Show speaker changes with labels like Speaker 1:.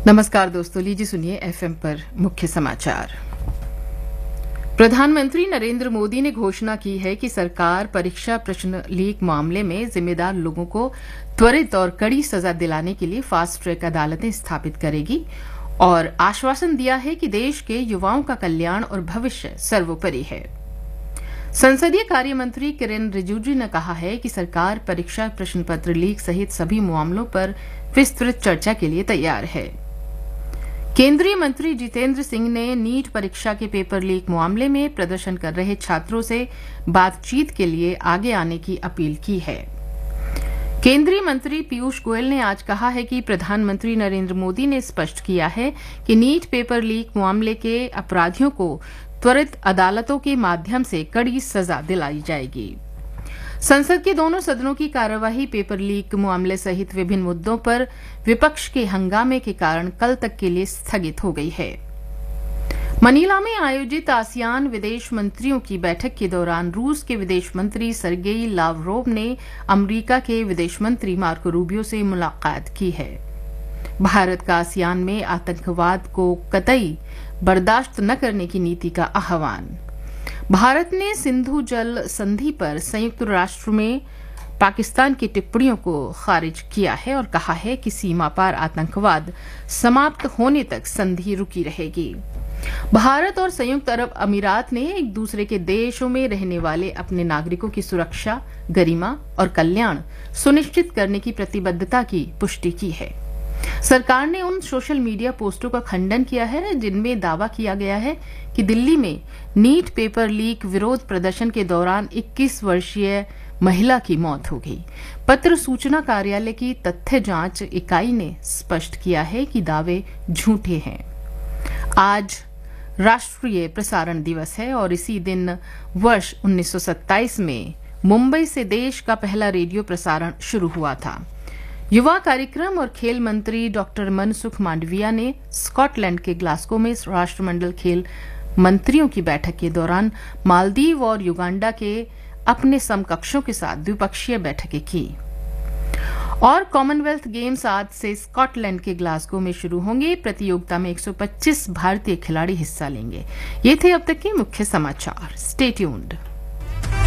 Speaker 1: नमस्कार दोस्तों, लीजिए सुनिए एफएम पर मुख्य समाचार। प्रधानमंत्री नरेंद्र मोदी ने घोषणा की है कि सरकार परीक्षा प्रश्न लीक मामले में जिम्मेदार लोगों को त्वरित और कड़ी सजा दिलाने के लिए फास्ट ट्रैक अदालतें स्थापित करेगी और आश्वासन दिया है कि देश के युवाओं का कल्याण और भविष्य सर्वोपरि है। संसदीय कार्य मंत्री किरेन रिजिजू ने कहा है कि सरकार परीक्षा प्रश्न पत्र लीक सहित सभी मामलों पर विस्तृत चर्चा के लिए तैयार है। केंद्रीय मंत्री जितेंद्र सिंह ने नीट परीक्षा के पेपर लीक मामले में प्रदर्शन कर रहे छात्रों से बातचीत के लिए आगे आने की अपील की है। केंद्रीय मंत्री पीयूष गोयल ने आज कहा है कि प्रधानमंत्री नरेंद्र मोदी ने स्पष्ट किया है कि नीट पेपर लीक मामले के अपराधियों को त्वरित अदालतों के माध्यम से कड़ी सजा दिलाई जाएगी। संसद के दोनों सदनों की कार्यवाही पेपर लीक मामले सहित विभिन्न मुद्दों पर विपक्ष के हंगामे के कारण कल तक के लिए स्थगित हो गई है। मनीला में आयोजित आसियान विदेश मंत्रियों की बैठक के दौरान रूस के विदेश मंत्री सर्गेई लावरोव ने अमेरिका के विदेश मंत्री मार्को रूबियो से मुलाकात की है। भारत का आसियान में आतंकवाद को कतई बर्दाश्त न करने की नीति का आह्वान। भारत ने सिंधु जल संधि पर संयुक्त राष्ट्र में पाकिस्तान की टिप्पणियों को खारिज किया है और कहा है कि सीमा पार आतंकवाद समाप्त होने तक संधि रुकी रहेगी। भारत और संयुक्त अरब अमीरात ने एक दूसरे के देशों में रहने वाले अपने नागरिकों की सुरक्षा, गरिमा और कल्याण सुनिश्चित करने की प्रतिबद्धता की पुष्टि की है। सरकार ने उन सोशल मीडिया पोस्टों का खंडन किया है जिनमें दावा किया गया है कि दिल्ली में नीट पेपर लीक विरोध प्रदर्शन के दौरान 21 वर्षीय महिला की मौत हो गई। पत्र सूचना कार्यालय की तथ्य जांच इकाई ने स्पष्ट किया है कि दावे झूठे हैं। आज राष्ट्रीय प्रसारण दिवस है और इसी दिन वर्ष 1927 में मुंबई से देश का पहला रेडियो प्रसारण शुरू हुआ था। युवा कार्यक्रम और खेल मंत्री डॉक्टर मनसुख मांडविया ने स्कॉटलैंड के ग्लासगो में राष्ट्रमंडल खेल मंत्रियों की बैठक के दौरान मालदीव और युगांडा के अपने समकक्षों के साथ द्विपक्षीय बैठकें की। और कॉमनवेल्थ गेम्स आज से स्कॉटलैंड के ग्लासगो में शुरू होंगे। प्रतियोगिता में 125 भारतीय खिलाड़ी हिस्सा लेंगे। ये थे अब तक के मुख्य समाचार। Stay tuned.